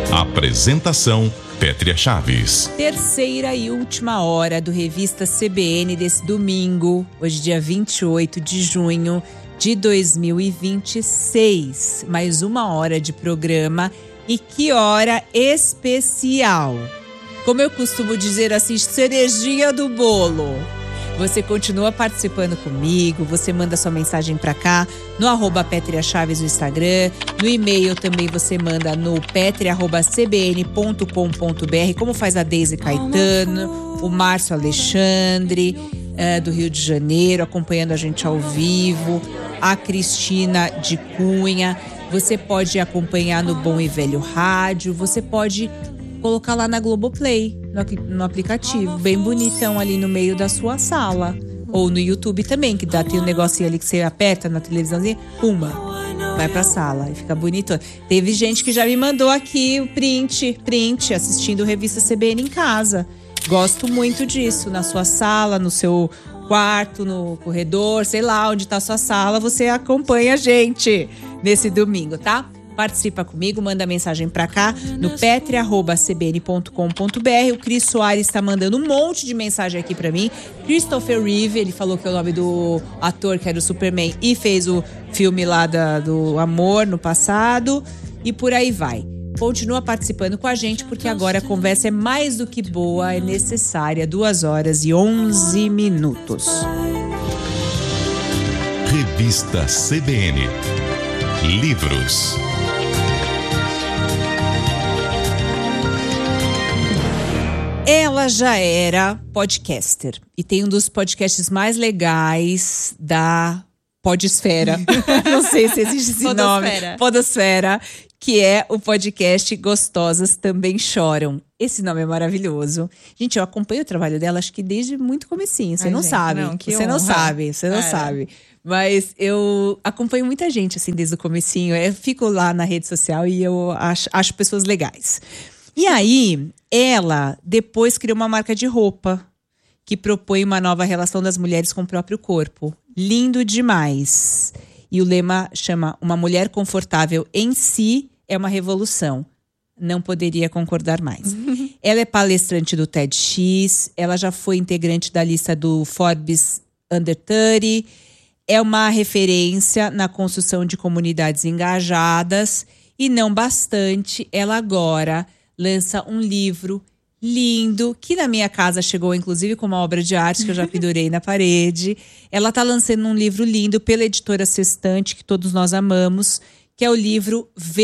Apresentação: Pétria Chaves. Terceira e última hora do Revista CBN desse domingo, hoje dia 28 de junho de 2026. Mais uma hora de programa e que hora especial! Como eu costumo dizer assim, cerejinha do bolo. Você continua participando comigo, você manda sua mensagem pra cá no @Pétria Chaves no Instagram, no e-mail também você manda no petria@cbn.com.br, como faz a Deise Caetano, o Márcio Alexandre, do Rio de Janeiro, acompanhando a gente ao vivo, a Cristina de Cunha. Você pode acompanhar no Bom e Velho Rádio, você pode colocar lá na Globoplay, no aplicativo, bem bonitão ali no meio da sua sala. Ou no YouTube também, que tem um negocinho ali que você aperta na televisãozinha, puma, vai pra sala e fica bonito. Teve gente que já me mandou aqui o print, assistindo Revista CBN em casa. Gosto muito disso, na sua sala, no seu quarto, no corredor, sei lá onde tá a sua sala, você acompanha a gente nesse domingo, tá? Participa comigo, manda mensagem pra cá no petria@cbn.com.br. O Cris Soares tá mandando um monte de mensagem aqui pra mim. Christopher Reeve, ele falou que é o nome do ator que era o Superman e fez o filme lá do Amor no passado. E por aí vai. Continua participando com a gente, porque agora a conversa é mais do que boa, é necessária. 2 horas e 11 minutos. Revista CBN. Livros. Ela já era podcaster e tem um dos podcasts mais legais da Podesfera. Não sei se existe esse nome. Podosfera, que é o podcast Gostosas Também Choram. Esse nome é maravilhoso. Gente, eu acompanho o trabalho dela, acho que desde muito comecinho. Você não sabe. Você não sabe. Mas eu acompanho muita gente, assim, desde o comecinho. Eu fico lá na rede social e eu acho pessoas legais. E aí, ela depois criou uma marca de roupa que propõe uma nova relação das mulheres com o próprio corpo. Lindo demais. E o lema chama Uma Mulher Confortável em Si é uma Revolução. Não poderia concordar mais. Ela é palestrante do TEDx, ela já foi integrante da lista do Forbes Under 30, é uma referência na construção de comunidades engajadas e não bastante, ela agora lança um livro lindo, que na minha casa chegou inclusive com uma obra de arte que eu já pendurei na parede. Ela tá lançando um livro lindo pela editora Sextante, que todos nós amamos, que é o livro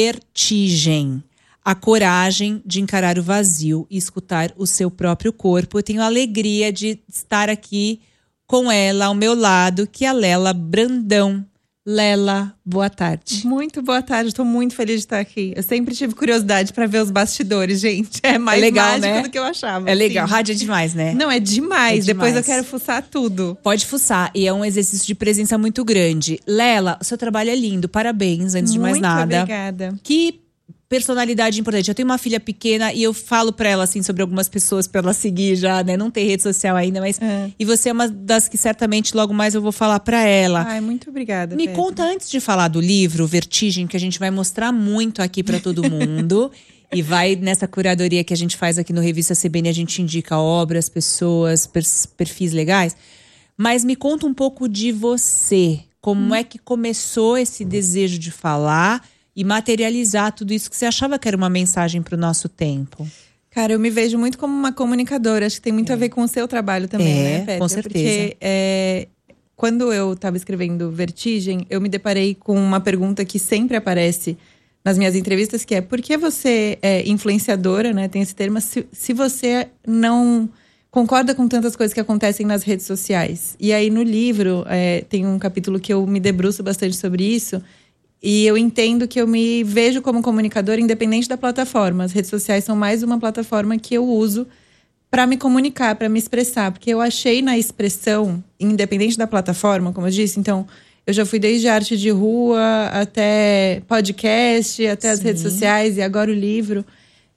Vertigem. A coragem de encarar o vazio e escutar o seu próprio corpo. Eu tenho a alegria de estar aqui com ela ao meu lado, que é a Lela Brandão. Lela, boa tarde. Muito boa tarde, estou muito feliz de estar aqui. Eu sempre tive curiosidade para ver os bastidores, gente. É mais legal, mágico, né? Do que eu achava. É legal, rádio é demais, né? Não, é demais. Depois eu quero fuçar tudo. Pode fuçar, e é um exercício de presença muito grande. Lela, o seu trabalho é lindo, parabéns, antes de mais nada. Muito obrigada. Que personalidade importante. Eu tenho uma filha pequena e eu falo pra ela, assim, sobre algumas pessoas pra ela seguir já, né? Não tem rede social ainda, mas… E você é uma das que certamente logo mais eu vou falar pra ela. Ai, muito obrigada, Me conta, antes de falar do livro Vertigem, que a gente vai mostrar muito aqui pra todo mundo. E vai nessa curadoria que a gente faz aqui no Revista CBN, a gente indica obras, pessoas, perfis legais. Mas me conta um pouco de você. Como é que começou esse desejo de falar e materializar tudo isso que você achava que era uma mensagem para o nosso tempo? Cara, eu me vejo muito como uma comunicadora. Acho que tem muito a ver com o seu trabalho também, né, Pétria? Com certeza. Porque quando eu estava escrevendo Vertigem, eu me deparei com uma pergunta que sempre aparece nas minhas entrevistas, que é: por que você é influenciadora, né? Tem esse termo, se você não concorda com tantas coisas que acontecem nas redes sociais. E aí no livro tem um capítulo que eu me debruço bastante sobre isso. E eu entendo que eu me vejo como comunicadora independente da plataforma. As redes sociais são mais uma plataforma que eu uso para me comunicar, para me expressar. Porque eu achei na expressão, independente da plataforma, como eu disse, então eu já fui desde arte de rua até podcast, até as redes sociais e agora o livro.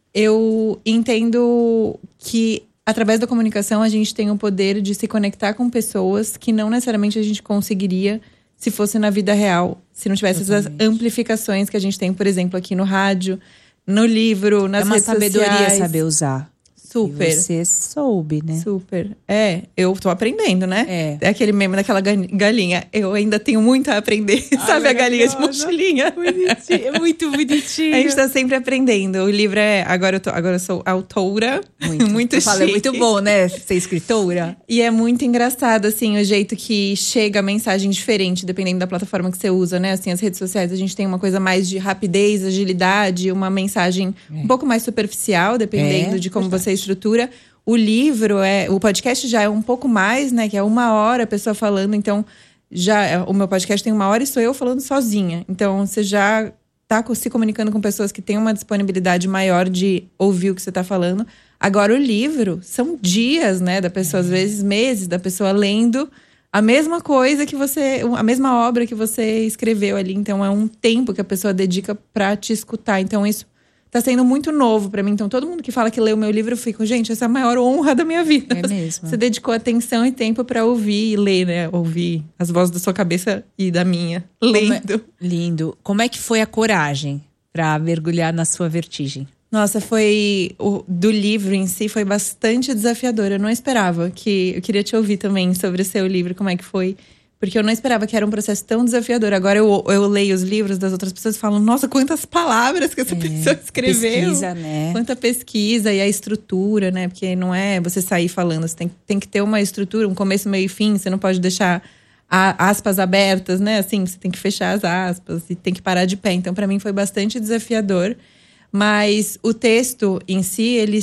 Eu entendo que através da comunicação a gente tem o poder de se conectar com pessoas que não necessariamente a gente conseguiria se fosse na vida real, se não tivesse essas amplificações que a gente tem, por exemplo, aqui no rádio, no livro, nas redes sociais. É uma sabedoria saber usar. Super. E você soube, né? Super. Eu tô aprendendo, né? É aquele meme daquela galinha. Eu ainda tenho muito a aprender. Sabe a galinha de mochilinha? Bonitinho. É muito bonitinho. A gente tá sempre aprendendo. O livro agora eu sou autora. Muito chique. É muito bom, né? Ser escritora. E é muito engraçado, assim, o jeito que chega a mensagem diferente, dependendo da plataforma que você usa, né? Assim, as redes sociais, a gente tem uma coisa mais de rapidez, agilidade, uma mensagem um pouco mais superficial, dependendo de como você estrutura. O livro, o podcast já é um pouco mais, né? Que é 1 hora a pessoa falando. Então, o meu podcast tem 1 hora e sou eu falando sozinha. Então, você já tá se comunicando com pessoas que têm uma disponibilidade maior de ouvir o que você tá falando. Agora, o livro são dias, né? Da pessoa, às vezes meses, da pessoa lendo a mesma coisa a mesma obra que você escreveu ali. Então, é um tempo que a pessoa dedica pra te escutar. Então, isso tá sendo muito novo pra mim. Então, todo mundo que fala que leu o meu livro, eu fico, gente, essa é a maior honra da minha vida. É mesmo. Você dedicou atenção e tempo pra ouvir e ler, né? Ouvir as vozes da sua cabeça e da minha, lendo. Lindo. Como é que foi a coragem pra mergulhar na sua vertigem? Nossa, do livro em si, foi bastante desafiador. Eu não esperava eu queria te ouvir também sobre o seu livro, como é que foi. Porque eu não esperava que era um processo tão desafiador. Agora eu leio os livros das outras pessoas e falo, nossa, quantas palavras que essa pessoa escreveu. Pesquisa, né? Quanta pesquisa e a estrutura, né? Porque não é você sair falando, você tem que ter uma estrutura, um começo, meio e fim. Você não pode deixar aspas abertas, né? Assim, você tem que fechar as aspas e tem que parar de pé. Então, pra mim, foi bastante desafiador. Mas o texto em si,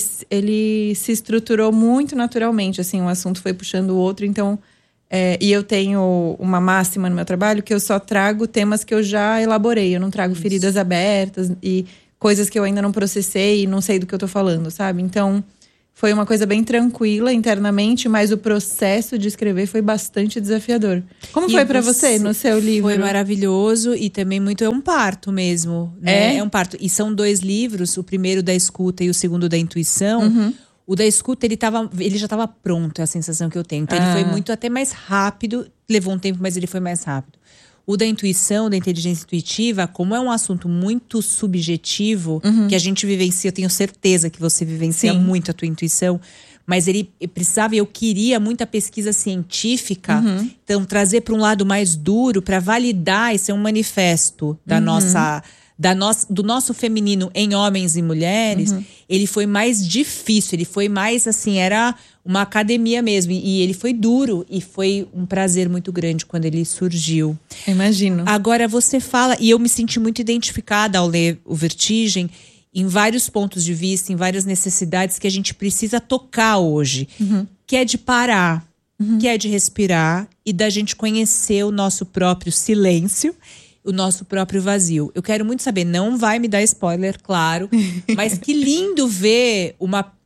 ele se estruturou muito naturalmente. Assim, um assunto foi puxando o outro, então... e eu tenho uma máxima no meu trabalho que eu só trago temas que eu já elaborei. Eu não trago feridas abertas e coisas que eu ainda não processei e não sei do que eu tô falando, sabe? Então, foi uma coisa bem tranquila internamente, mas o processo de escrever foi bastante desafiador. Como foi pra você no seu livro? Foi maravilhoso e também é um parto mesmo, né? É um parto. E são 2 livros, o primeiro da escuta e o segundo da intuição. Uhum. O da escuta, ele já estava pronto, é a sensação que eu tenho. Então, ele foi muito até mais rápido. Levou um tempo, mas ele foi mais rápido. O da intuição, da inteligência intuitiva, como é um assunto muito subjetivo, que a gente vivencia, eu tenho certeza que você vivencia muito a tua intuição. Mas ele precisava, eu queria muita pesquisa científica. Então, trazer para um lado mais duro, para validar e ser um manifesto do nosso feminino em homens e mulheres, ele foi mais difícil, ele foi mais assim, era uma academia mesmo. E ele foi duro e foi um prazer muito grande quando ele surgiu. Imagino. Agora você fala, e eu me senti muito identificada ao ler o Vertigem, em vários pontos de vista, em várias necessidades que a gente precisa tocar hoje. Que é de parar, que é de respirar e da gente conhecer o nosso próprio silêncio, o nosso próprio vazio. Eu quero muito saber, não vai me dar spoiler, claro, mas que lindo ver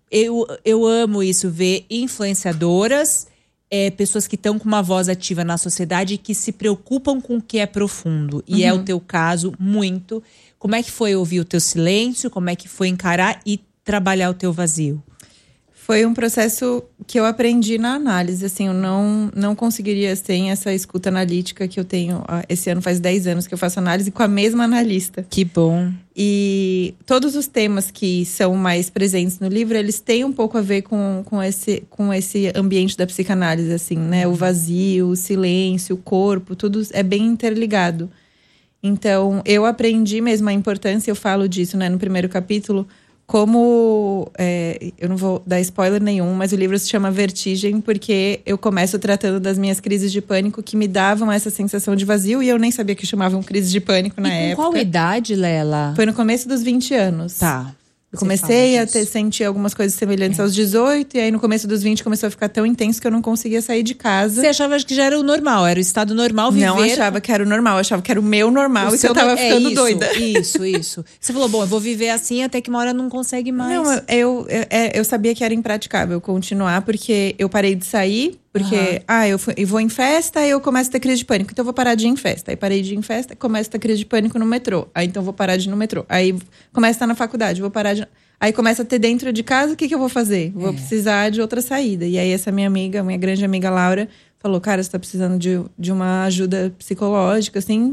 eu amo isso, ver influenciadoras, pessoas que estão com uma voz ativa na sociedade e que se preocupam com o que é profundo. E é o teu caso, muito. Como é que foi ouvir o teu silêncio? Como é que foi encarar e trabalhar o teu vazio? Foi um processo que eu aprendi na análise, assim, eu não conseguiria sem essa escuta analítica que eu tenho. Esse ano faz 10 anos que eu faço análise com a mesma analista. Que bom. E todos os temas que são mais presentes no livro, eles têm um pouco a ver com esse ambiente da psicanálise, assim, né? O vazio, o silêncio, o corpo, tudo é bem interligado. Então, eu aprendi mesmo a importância, eu falo disso, né, no primeiro capítulo, como, eu não vou dar spoiler nenhum, mas o livro se chama Vertigem porque eu começo tratando das minhas crises de pânico que me davam essa sensação de vazio e eu nem sabia que chamavam crise de pânico na época. Qual idade, Lela? Foi no começo dos 20 anos. Tá. Eu comecei a sentir algumas coisas semelhantes aos 18, e aí no começo dos 20 começou a ficar tão intenso que eu não conseguia sair de casa. Você achava que já era o normal, era o estado normal viver? Não achava que era o normal, eu achava que era o meu normal, e que eu tava ficando doida. Isso. Você falou, bom, eu vou viver assim até que uma hora não consegue mais. Não, eu sabia que era impraticável continuar, porque eu parei de sair. Porque, eu vou em festa, aí eu começo a ter crise de pânico. Então eu vou parar de ir em festa. Aí parei de ir em festa, começo a ter crise de pânico no metrô. Aí então eu vou parar de ir no metrô. Aí começo a estar na faculdade, vou parar de... Aí começa a ter dentro de casa, o que eu vou fazer? Vou precisar de outra saída. E aí essa minha grande amiga Laura, falou, cara, você tá precisando de uma ajuda psicológica, assim...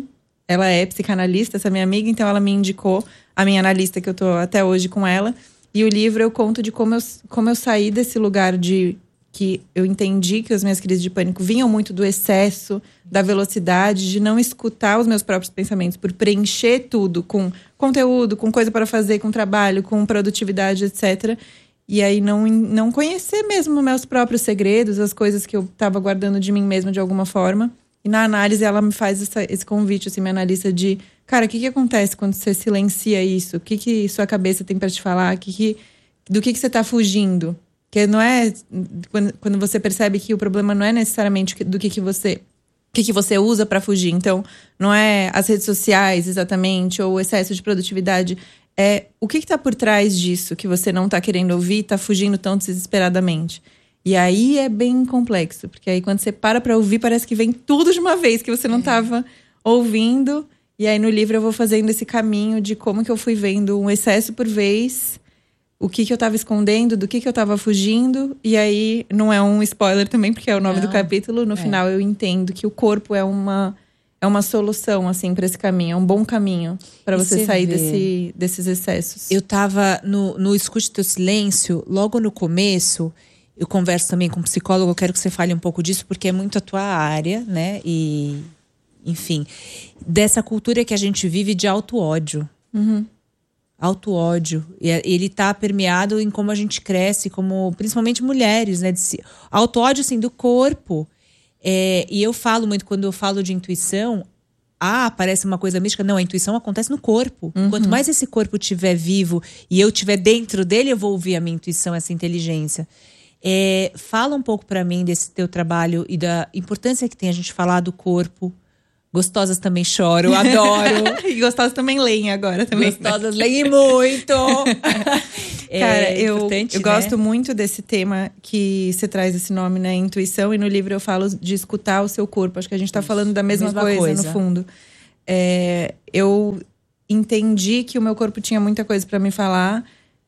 ela é psicanalista, essa minha amiga, então ela me indicou a minha analista, que eu tô até hoje com ela. E o livro eu conto de como eu saí desse lugar de que eu entendi que as minhas crises de pânico vinham muito do excesso, da velocidade, de não escutar os meus próprios pensamentos, por preencher tudo com conteúdo, com coisa para fazer, com trabalho, com produtividade, etc. E aí não conhecer mesmo meus próprios segredos, as coisas que eu estava guardando de mim mesma de alguma forma. E na análise ela me faz esse convite, assim, minha analista de... Cara, o que acontece quando você silencia isso? O que sua cabeça tem para te falar? Do que você tá fugindo? Que não é... Quando você percebe que o problema não é necessariamente do que você usa para fugir. Então, não é as redes sociais, exatamente, ou o excesso de produtividade. É o que tá por trás disso que você não tá querendo ouvir, tá fugindo tão desesperadamente. E aí é bem complexo. Porque aí quando você para ouvir, parece que vem tudo de uma vez, que você não tava ouvindo. E aí no livro eu vou fazendo esse caminho de como que eu fui vendo um excesso por vez, o que eu tava escondendo, do que eu tava fugindo. E aí, não é um spoiler também, porque é o nome do capítulo. No final eu entendo que o corpo é uma solução, assim, para esse caminho. É um bom caminho para você sair desses excessos. Eu tava no Escute Teu Silêncio, logo no começo. Eu converso também com um psicólogo, eu quero que você fale um pouco disso, porque é muito a tua área, né? E... Enfim, dessa cultura que a gente vive de auto-ódio. Auto-ódio. E ele tá permeado em como a gente cresce, como principalmente mulheres, né? Auto-ódio, assim, do corpo. E eu falo muito, quando eu falo de intuição, parece uma coisa mística. Não, a intuição acontece no corpo. Quanto mais esse corpo estiver vivo e eu estiver dentro dele, eu vou ouvir a minha intuição, essa inteligência. Fala um pouco pra mim desse teu trabalho e da importância que tem a gente falar do corpo. Gostosas também choram, adoro. E gostosas também leem agora também. Gostosas leem muito. Cara, eu gosto muito desse tema que você traz esse nome, né? Intuição. E no livro eu falo de escutar o seu corpo. Acho que a gente tá falando da mesma coisa, no fundo. Eu entendi que o meu corpo tinha muita coisa pra me falar.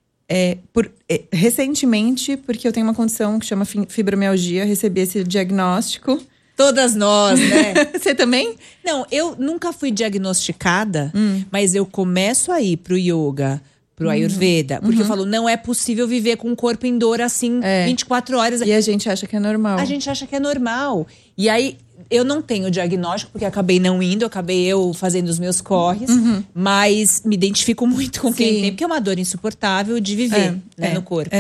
Recentemente, porque eu tenho uma condição que chama fibromialgia. Recebi esse diagnóstico. Todas nós, né? Você também? Não, eu nunca fui diagnosticada, mas eu começo a ir pro yoga, pro Ayurveda, porque eu falo, não é possível viver com o corpo em dor assim, 24 horas. E a gente acha que é normal. A gente acha que é normal. E aí, eu não tenho diagnóstico, porque acabei não indo, acabei eu fazendo os meus corres, mas me identifico muito com quem tem, porque é uma dor insuportável de viver no corpo.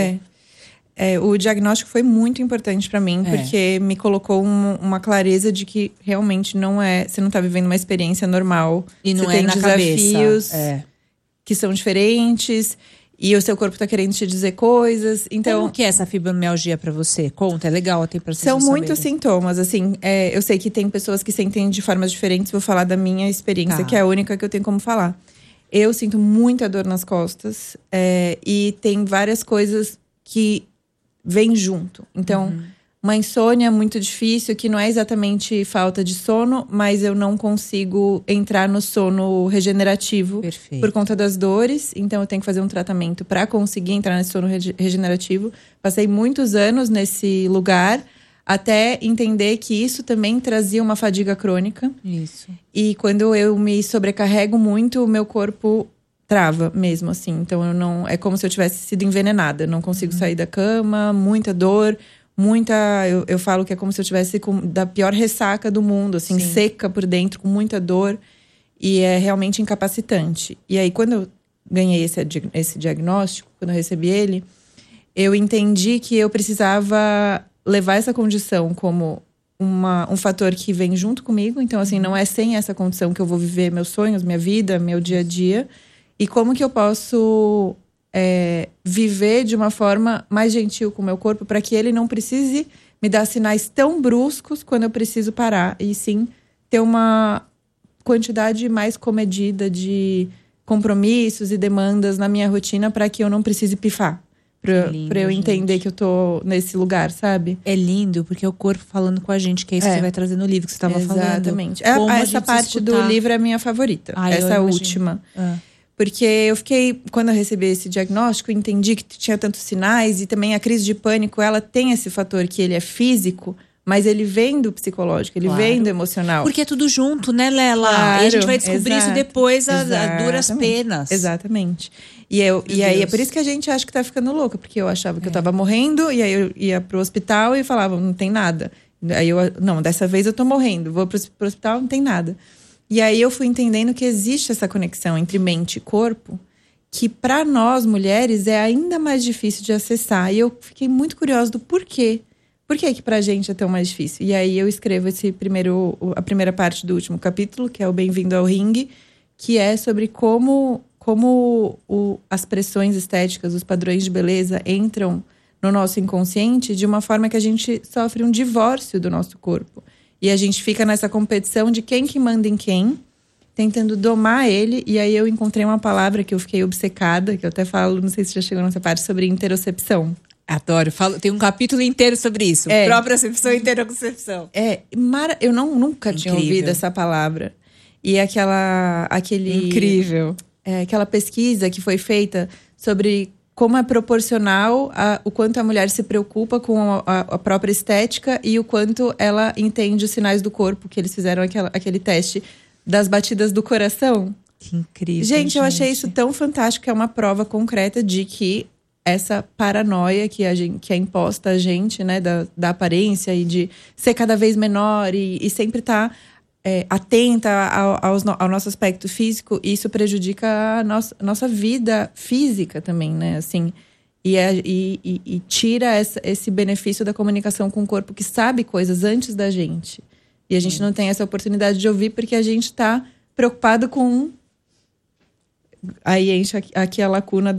O diagnóstico foi muito importante pra mim, porque me colocou uma clareza de que realmente você não tá vivendo uma experiência normal. E não você tem na desafios cabeça. Que são diferentes, e o seu corpo tá querendo te dizer coisas. Então, como que é essa fibromialgia pra você? Conta, é legal, tem pra vocês são saberem. muitos sintomas, assim. Eu sei que tem pessoas que sentem de formas diferentes, vou falar da minha experiência, que é a única que eu tenho como falar. Eu sinto muita dor nas costas, e tem várias coisas que vem junto. Então, uma insônia muito difícil, que não é exatamente falta de sono, mas eu não consigo entrar no sono regenerativo. Perfeito. Por conta das dores. Então, eu tenho que fazer um tratamento para conseguir entrar nesse sono regenerativo. Passei muitos anos nesse lugar, até entender que isso também trazia uma fadiga crônica. Isso. E quando eu me sobrecarrego muito, o meu corpo trava mesmo, assim. Então, é como se eu tivesse sido envenenada. Eu não consigo sair da cama, muita dor, eu falo que é como se eu tivesse da pior ressaca do mundo, assim, seca por dentro, com muita dor. E é realmente incapacitante. E aí, quando eu ganhei esse diagnóstico, quando eu recebi ele, eu entendi que eu precisava levar essa condição como um fator que vem junto comigo. Então, assim, não é sem essa condição que eu vou viver meus sonhos, minha vida, meu dia a dia. E como que eu posso viver de uma forma mais gentil com o meu corpo, para que ele não precise me dar sinais tão bruscos quando eu preciso parar. E sim, ter uma quantidade mais comedida de compromissos e demandas na minha rotina, para que eu não precise pifar. Pra eu entender que eu tô nesse lugar, sabe? É lindo, porque é o corpo falando com a gente, que é isso que você vai trazer no livro que você estava falando. Exatamente. Essa parte do livro é a minha favorita. Essa última. Porque eu fiquei, quando eu recebi esse diagnóstico, entendi que tinha tantos sinais. E também a crise de pânico, ela tem esse fator que ele é físico, Mas ele vem do psicológico, ele vem do emocional. Porque é tudo junto, né, Lela? Claro, e a gente vai descobrir isso depois, a duras penas. Exatamente. E aí é por isso que a gente acha que tá ficando louca. Porque eu achava que eu tava morrendo, e aí eu ia pro hospital e falava, não tem nada. Aí não, dessa vez eu tô morrendo. Vou pro hospital, não tem nada. E aí eu fui entendendo que existe essa conexão entre mente e corpo, que para nós mulheres é ainda mais difícil de acessar. E eu fiquei muito curiosa do porquê. Por que pra gente é tão mais difícil? E aí eu escrevo a primeira parte do último capítulo, que é o Bem-vindo ao Ringue, que é sobre como as pressões estéticas, os padrões de beleza entram no nosso inconsciente de uma forma que a gente sofre um divórcio do nosso corpo. E a gente fica nessa competição de quem que manda em quem, tentando domar ele. E aí eu encontrei uma palavra que eu fiquei obcecada, que eu até falo, não sei se já chegou nessa parte, sobre interocepção. Adoro, tem um capítulo inteiro sobre isso. Propriocepção e interocepção. Eu nunca tinha ouvido essa palavra. E Incrível. Aquela pesquisa que foi feita sobre como é proporcional o quanto a mulher se preocupa com a própria estética e o quanto ela entende os sinais do corpo, que eles fizeram aquele teste das batidas do coração. Que incrível. Gente, eu achei isso tão fantástico, que é uma prova concreta de que essa paranoia que é imposta a gente, né, da aparência e de ser cada vez menor e sempre estar atenta ao nosso aspecto físico, isso prejudica a nossa vida física também, né, assim, e tira esse benefício da comunicação com o corpo que sabe coisas antes da gente. E a gente não tem essa oportunidade de ouvir porque a gente está preocupado com... Aí enche aqui a lacuna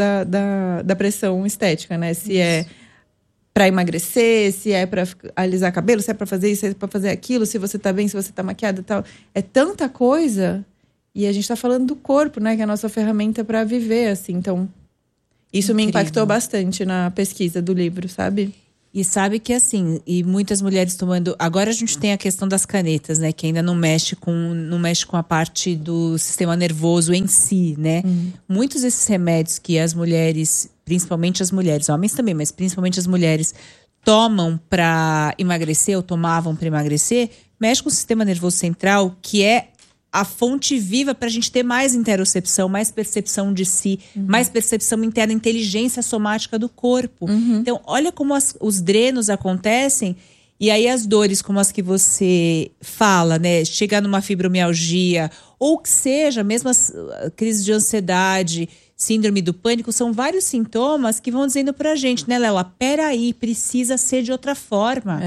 da pressão estética, né? Se é para emagrecer, se é para alisar cabelo, se é para fazer isso, se é para fazer aquilo, se você tá bem, se você tá maquiada e tal. É tanta coisa. E a gente tá falando do corpo, né? Que é a nossa ferramenta para viver, assim. Então, isso me impactou bastante na pesquisa do livro, sabe? E sabe que assim, e muitas mulheres tomando... Agora a gente tem a questão das canetas, né? Que ainda não mexe com a parte do sistema nervoso em si, né? Muitos desses remédios que as mulheres, principalmente as mulheres, homens também, mas principalmente as mulheres, tomam para emagrecer ou tomavam para emagrecer, mexe com o sistema nervoso central, que é a fonte viva para a gente ter mais interocepção, mais percepção de si, mais percepção interna, inteligência somática do corpo. Então, olha como os drenos acontecem. E aí as dores como as que você fala, né? Chegar numa fibromialgia, ou que seja, mesmo as crises de ansiedade, síndrome do pânico, são vários sintomas que vão dizendo pra gente, né, Lela? Peraí, precisa ser de outra forma.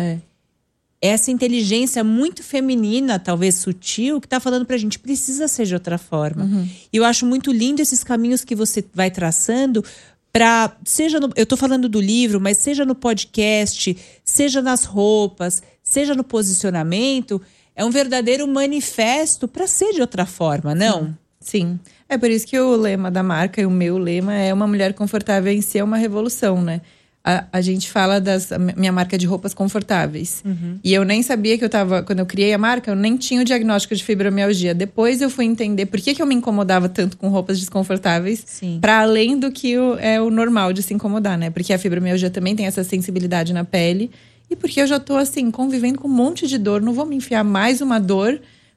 Essa inteligência muito feminina, talvez sutil, que tá falando pra gente, precisa ser de outra forma. E eu acho muito lindo esses caminhos que você vai traçando para, eu tô falando do livro, mas seja no podcast, seja nas roupas, seja no posicionamento, é um verdadeiro manifesto para ser de outra forma, não? Sim. É por isso que o lema da marca, e o meu lema, é uma mulher confortável em si é uma revolução, né? A gente fala minha marca de roupas confortáveis. E eu nem sabia que quando eu criei a marca, eu nem tinha o diagnóstico de fibromialgia. Depois eu fui entender por que eu me incomodava tanto com roupas desconfortáveis. Para além do que é o normal de se incomodar, né? Porque a fibromialgia também tem essa sensibilidade na pele. E porque eu já tô, assim, convivendo com um monte de dor. Não vou me enfiar mais uma dor,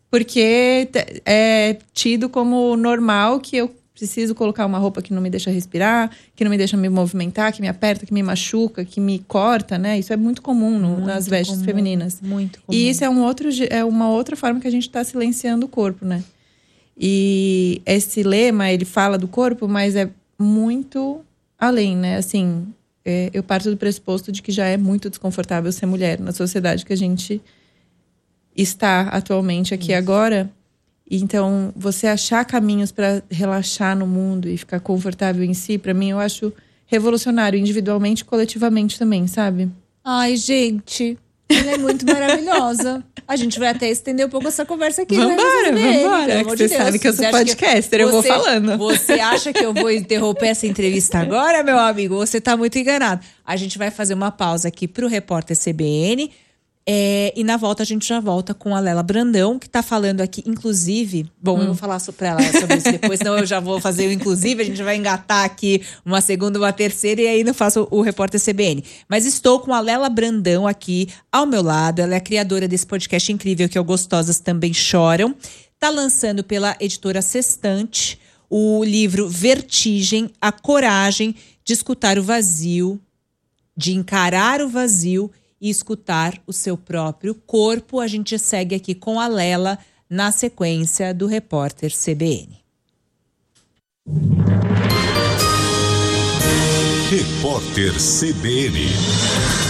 porque é tido como normal que eu preciso colocar uma roupa que não me deixa respirar, que não me deixa me movimentar, que me aperta, que me machuca, que me corta, né? Isso é muito comum nas vestes femininas. Muito comum. E isso é uma outra forma que a gente está silenciando o corpo, né? E esse lema, ele fala do corpo, mas é muito além, né? Assim, eu parto do pressuposto de que já é muito desconfortável ser mulher na sociedade que a gente está atualmente aqui agora. Então, você achar caminhos para relaxar no mundo e ficar confortável em si, para mim, eu acho revolucionário, individualmente e coletivamente também, sabe? Ai, gente, ela é muito maravilhosa. A gente vai até estender um pouco essa conversa aqui. Vambora. É que você sabe que eu sou podcaster, eu vou falando. Você acha que eu vou interromper essa entrevista agora, meu amigo? Você tá muito enganado. A gente vai fazer uma pausa aqui pro Repórter CBN. E na volta a gente já volta com a Lela Brandão, que tá falando aqui, inclusive… Bom, eu vou falar pra ela sobre isso depois, senão eu já vou fazer o inclusive, a gente vai engatar aqui uma segunda, uma terceira, e aí não faço o Repórter CBN. Mas estou com a Lela Brandão aqui ao meu lado, ela é a criadora desse podcast incrível que é o Gostosas Também Choram. Tá lançando pela editora Sextante o livro Vertigem, a coragem de escutar o vazio, de encarar o vazio e escutar o seu próprio corpo. A gente segue aqui com a Lela na sequência do Repórter CBN. Repórter CBN.